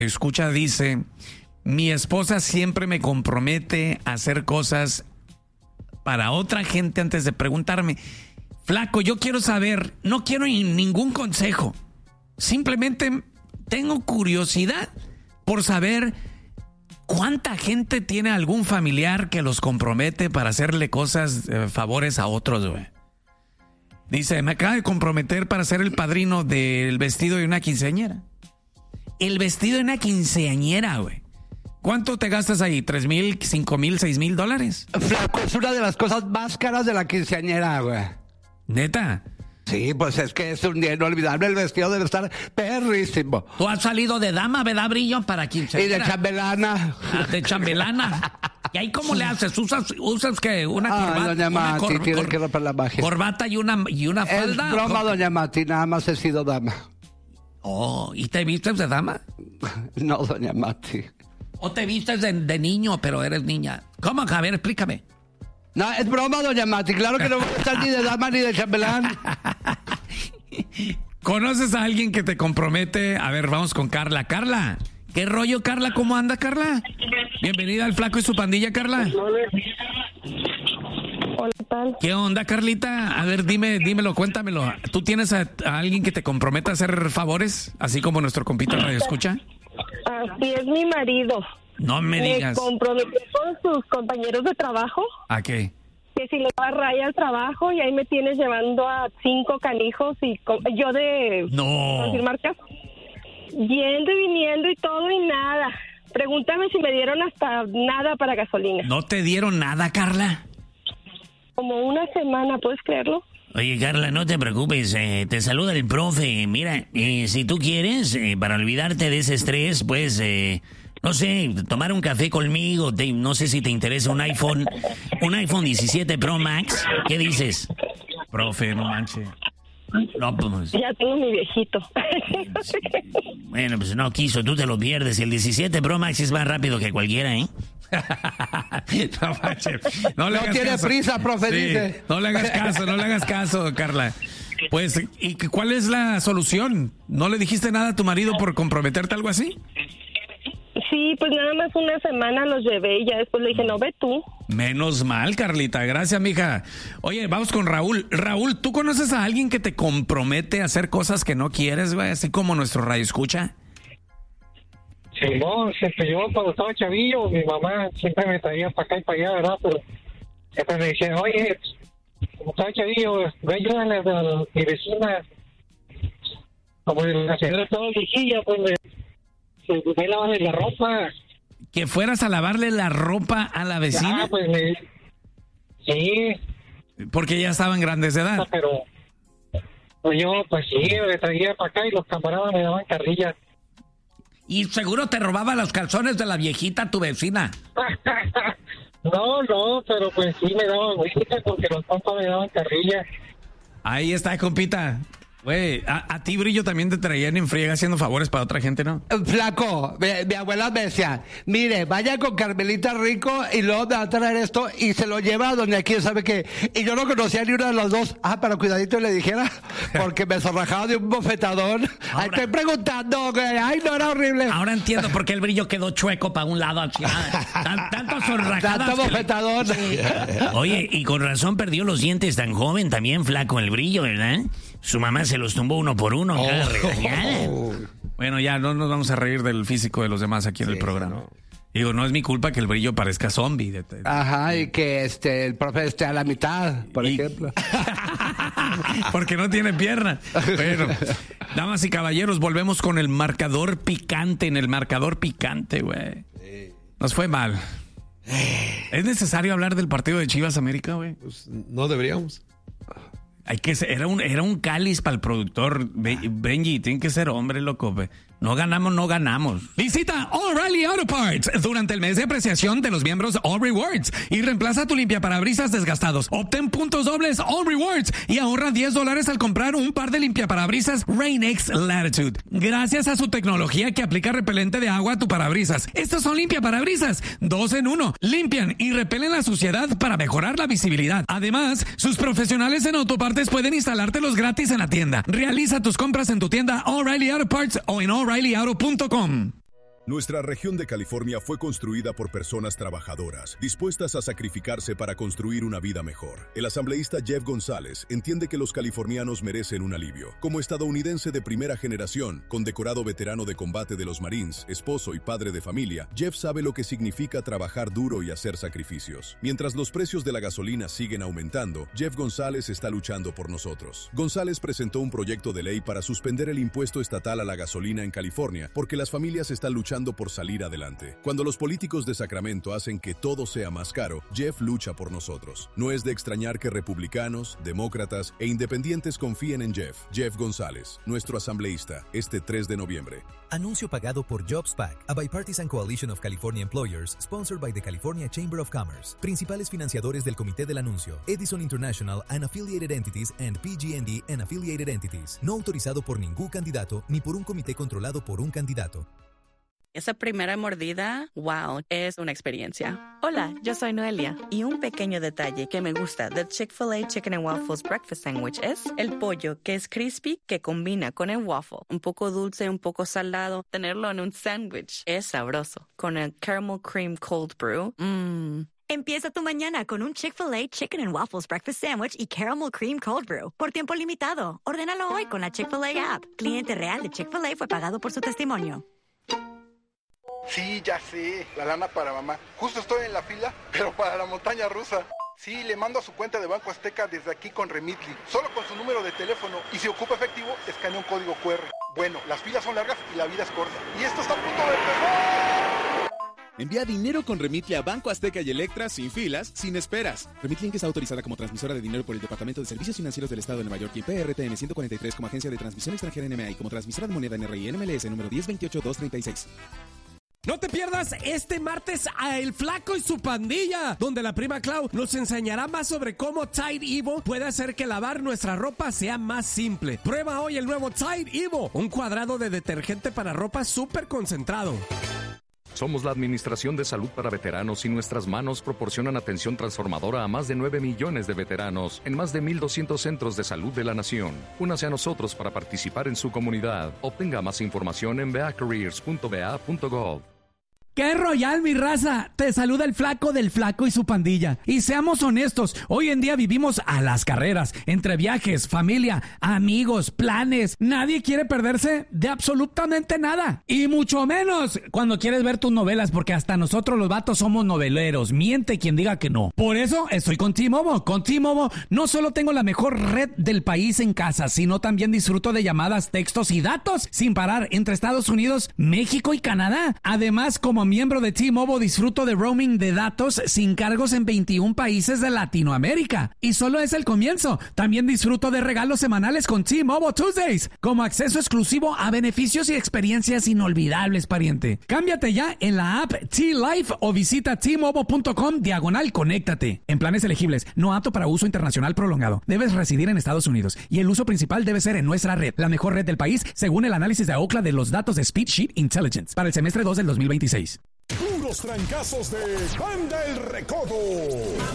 escucha, dice: mi esposa siempre me compromete a hacer cosas para otra gente antes de preguntarme. Flaco, yo quiero saber, no quiero ningún consejo. Simplemente tengo curiosidad por saber cuánta gente tiene algún familiar que los compromete para hacerle cosas, favores a otros, güey. Dice, me acaba de comprometer para ser el padrino del vestido de una quinceañera. El vestido de una quinceañera, güey. ¿Cuánto te gastas ahí? ¿$3,000, $5,000, $6,000? Flaco, es una de las cosas más caras de la quinceañera, güey. ¿Neta? Sí, pues es que es un día inolvidable. El vestido debe estar perrísimo. Tú has salido de dama, ¿verdad, Brillo? Para quinceañera. Y de chambelana. De chambelana. ¿Y ahí cómo le haces? ¿Usas qué? ¿Una corbata? Doña Mati, tiene que romper la magia. ¿Corbata y una falda? Es broma, doña Mati, nada más he sido dama. Oh, ¿y te vistes de dama? No, doña Mati. ¿O te vistes de niño, pero eres niña? ¿Cómo? A ver, explícame. No, es broma, doña Mati. Claro que no voy a estar ni de dama ni de chambelán. ¿Conoces a alguien que te compromete? A ver, vamos con Carla. Carla, ¿qué rollo, Carla? ¿Cómo anda, Carla? Bienvenida al Flaco y su pandilla, Carla. Hola, ¿qué tal? ¿Qué onda, Carlita? A ver, dímelo, cuéntamelo. ¿Tú tienes a alguien que te comprometa a hacer favores? Así como nuestro compita Radio Escucha. Así es mi marido. No me digas. Me comprometió con sus compañeros de trabajo. ¿A qué? Que si le va a raya al trabajo y ahí me tienes llevando a 5 canijos y yo de confirmar caso. Yendo y viniendo y todo y nada. Pregúntame si me dieron hasta nada para gasolina. ¿No te dieron nada, Carla? Como una semana, ¿puedes creerlo? Oye, Carla, no te preocupes, te saluda el profe. Mira, si tú quieres, para olvidarte de ese estrés, pues, no sé, tomar un café conmigo, no sé si te interesa un iPhone 17 Pro Max. ¿Qué dices? Profe, no manches. No, pues, ya tengo mi viejito. Bueno, pues no quiso, tú te lo pierdes. El 17 Pro Max es más rápido que cualquiera, ¿eh? No manches. No tiene caso. Prisa, profe, Sí, dice. no le hagas caso, Carla. Pues, ¿y cuál es la solución? ¿No le dijiste nada a tu marido por comprometerte algo así? Sí, pues nada más una semana los llevé y ya después le dije, no, ve tú. Menos mal, Carlita. Gracias, mija. Oye, vamos con Raúl. Raúl, ¿tú conoces a alguien que te compromete a hacer cosas que no quieres, güey? Así como nuestro radio escucha. Simón, yo cuando estaba chavillo, mi mamá siempre me traía para acá y para allá, ¿verdad? Pero siempre me decía, oye, como estaba chavillo, ve a ayudarle a mi vecina. Como la señora estaba viejilla, pues me lavarle la ropa. Que fueras a lavarle la ropa a la vecina. Ah, pues sí. Porque ya estaban grandes de edad. Pero pues yo, pues sí, me traía para acá y los camaradas me daban carrilla. Y seguro te robaba los calzones de la viejita tu vecina. No, pero pues sí me daban güeyita porque los compas me daban carrilla. Ahí está, compita. Güey, a ti, Brillo, también te traían en friega haciendo favores para otra gente, ¿no? Flaco, mi abuela me decía, mire, vaya con Carmelita Rico y luego me va a traer esto y se lo lleva a doña quién sabe qué. Y yo no conocía ni una de las dos. Pero cuidadito le dijera, porque me zorrajaba de un bofetadón. Ahora, estoy preguntando, güey. Ay, no, era horrible. Ahora entiendo por qué el Brillo quedó chueco para un lado. Tanto zorrajadas. Tanto bofetadón. Oye, y con razón perdió los dientes tan joven también, Flaco, el Brillo, ¿verdad? Su mamá se los tumbó uno por uno. Bueno, ya no nos vamos a reír del físico de los demás aquí en el programa. No. Digo, no es mi culpa que el Brillo parezca zombie. Ajá, y que el profe esté a la mitad, por ejemplo. Porque no tiene piernas. Bueno, damas y caballeros, volvemos con el marcador picante. En el marcador picante, güey. Nos fue mal. ¿Es necesario hablar del partido de Chivas América, güey? Pues no deberíamos. Era un cáliz para el productor Benji, tiene que ser hombre, loco. No ganamos. Visita O'Reilly Auto Parts durante el mes de apreciación de los miembros All Rewards y reemplaza tu limpiaparabrisas desgastados. Obtén puntos dobles All Rewards y ahorra $10 al comprar un par de limpiaparabrisas Rain-X Latitude. Gracias a su tecnología que aplica repelente de agua a tu parabrisas. Estos son limpiaparabrisas 2 en 1. Limpian y repelen la suciedad para mejorar la visibilidad. Además, sus profesionales en autopartes pueden instalártelos gratis en la tienda. Realiza tus compras en tu tienda O'Reilly Auto Parts o en O'ReillyAuto.com. Nuestra región de California fue construida por personas trabajadoras, dispuestas a sacrificarse para construir una vida mejor. El asambleísta Jeff González entiende que los californianos merecen un alivio. Como estadounidense de primera generación, condecorado veterano de combate de los Marines, esposo y padre de familia, Jeff sabe lo que significa trabajar duro y hacer sacrificios. Mientras los precios de la gasolina siguen aumentando, Jeff González está luchando por nosotros. González presentó un proyecto de ley para suspender el impuesto estatal a la gasolina en California, porque las familias están luchando por salir adelante. Cuando los políticos de Sacramento hacen que todo sea más caro, Jeff lucha por nosotros. No es de extrañar que republicanos, demócratas e independientes confíen en Jeff. Jeff González, nuestro asambleísta, este 3 de noviembre. Anuncio pagado por JobsPAC, a bipartisan coalition of California employers, sponsored by the California Chamber of Commerce. Principales financiadores del comité del anuncio: Edison International and Affiliated Entities and PG&E and Affiliated Entities. No autorizado por ningún candidato ni por un comité controlado por un candidato. Esa primera mordida, wow, es una experiencia. Hola, yo soy Noelia. Y un pequeño detalle que me gusta del Chick-fil-A Chicken and Waffles Breakfast Sandwich es el pollo, que es crispy, que combina con el waffle. Un poco dulce, un poco salado. Tenerlo en un sándwich es sabroso. Con el Caramel Cream Cold Brew, Empieza tu mañana con un Chick-fil-A Chicken and Waffles Breakfast Sandwich y Caramel Cream Cold Brew. Por tiempo limitado. Ordénalo hoy con la Chick-fil-A app. Cliente real de Chick-fil-A fue pagado por su testimonio. Sí, ya sé, la lana para mamá. Justo estoy en la fila, pero para la montaña rusa. Sí, le mando a su cuenta de Banco Azteca desde aquí con Remitly, solo con su número de teléfono, y si ocupa efectivo, escanea un código QR. Bueno, las filas son largas y la vida es corta. Y esto está a punto de empezar. Envía dinero con Remitly a Banco Azteca y Electra sin filas, sin esperas. Remitly Inc. está autorizada como transmisora de dinero por el Departamento de Servicios Financieros del Estado de Nueva York y PRTN 143 como agencia de transmisión extranjera NMA y como transmisora de moneda NRI NMLS número 1028236. No te pierdas este martes a El Flaco y su pandilla, donde la prima Clau nos enseñará más sobre cómo Tide Evo puede hacer que lavar nuestra ropa sea más simple. Prueba hoy el nuevo Tide Evo, un cuadrado de detergente para ropa súper concentrado. Somos la Administración de Salud para Veteranos y nuestras manos proporcionan atención transformadora a más de 9 millones de veteranos en más de 1,200 centros de salud de la nación. Únase a nosotros para participar en su comunidad. Obtenga más información en beacareers.bea.gov. ¡Qué royal, mi raza! Te saluda el Flaco del Flaco y su pandilla. Y seamos honestos, hoy en día vivimos a las carreras, entre viajes, familia, amigos, planes. Nadie quiere perderse de absolutamente nada. Y mucho menos cuando quieres ver tus novelas, porque hasta nosotros los vatos somos noveleros. Miente quien diga que no. Por eso estoy con T-Mobile. Con T-Mobile no solo tengo la mejor red del país en casa, sino también disfruto de llamadas, textos y datos sin parar entre Estados Unidos, México y Canadá. Además, como miembro de T-Mobile disfruto de roaming de datos sin cargos en 21 países de Latinoamérica. Y solo es el comienzo. También disfruto de regalos semanales con T-Mobile Tuesdays, como acceso exclusivo a beneficios y experiencias inolvidables, pariente. Cámbiate ya en la app T-Life o visita T-Mobile.com/conéctate. En planes elegibles, no apto para uso internacional prolongado. Debes residir en Estados Unidos y el uso principal debe ser en nuestra red, la mejor red del país, según el análisis de Ookla de los datos de Speedsheet Intelligence para el semestre 2 del 2026. Puros trancazos de Banda El Recodo.